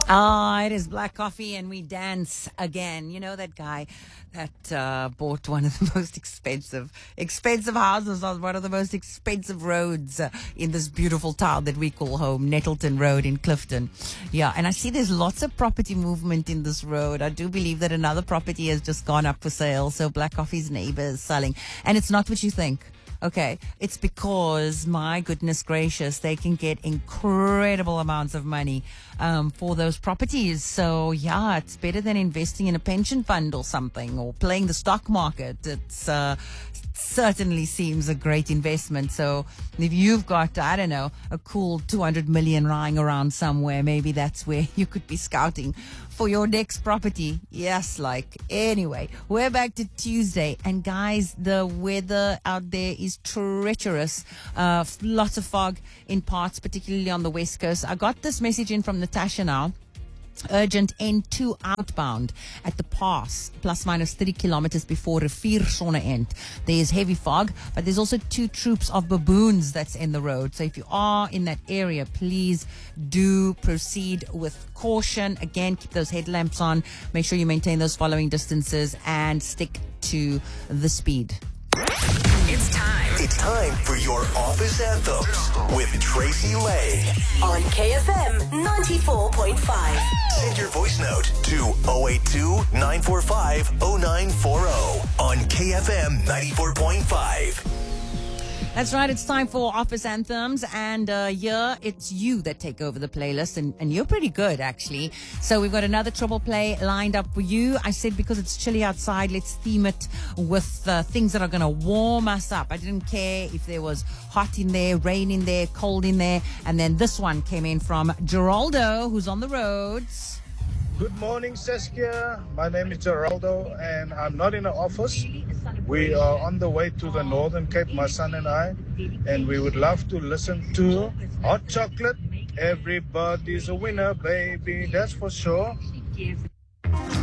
Ah, it is Black Coffee and we dance again. You know that guy that bought one of the most expensive houses on one of the most expensive roads in this beautiful town that we call home, Nettleton Road in Clifton. Yeah, and I see there's lots of property movement in this road. I do believe that another property has just gone up for sale. So Black Coffee's neighbor is selling. And it's not what you think. Okay, it's because, my goodness gracious, they can get incredible amounts of money for those properties. So, yeah, it's better than investing in a pension fund or something or playing the stock market. It's certainly seems a great investment. So if you've got, I don't know, a cool 200 million lying around somewhere, maybe that's where you could be scouting for your next property. Yes, anyway, we're back to Tuesday, and guys, the weather out there is treacherous. Lots of fog in parts, particularly on the west coast. I got this message in from Natasha now. Urgent N2 outbound at the pass, plus minus 30 kilometers before Riviersonne end. There's heavy fog, but there's also 2 troops of baboons that's in the road. So if you are in that area, please do proceed with caution. Again, keep those headlamps on. Make sure you maintain those following distances and stick to the speed. It's time. It's time for your office anthems with Tracy Lang On KFM 94.5. Send your voice note to 082 945 0940 on KFM 94.5. That's right. It's time for Office Anthems. And here it's you that take over the playlist. And you're pretty good, actually. So we've got another triple play lined up for you. I said because it's chilly outside, let's theme it with things that are going to warm us up. I didn't care if there was hot in there, rain in there, cold in there. And then this one came in from Geraldo, who's on the roads. Good morning, Saskia. My name is Geraldo, and I'm not in the office. We are on the way to the Northern Cape, my son and I, and we would love to listen to Hot Chocolate. Everybody's a winner, baby, that's for sure.